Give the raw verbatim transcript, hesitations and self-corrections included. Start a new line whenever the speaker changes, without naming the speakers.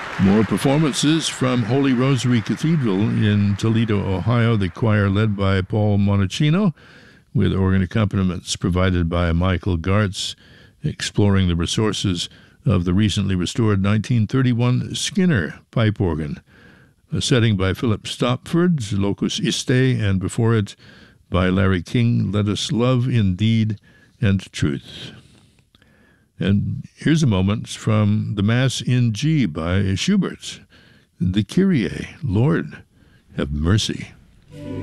More performances from Holy Rosary Cathedral in Toledo, Ohio. The choir led by Paul Monachino, with organ accompaniments provided by Michael Gartz, exploring the resources of the recently restored nineteen thirty-one Skinner pipe organ. A setting by Philip Stopford, Locus Iste, and before it by Larry King, Let Us Love in Deed and Truth. And here's a moment from the Mass in G by Schubert, the Kyrie, Lord, have mercy.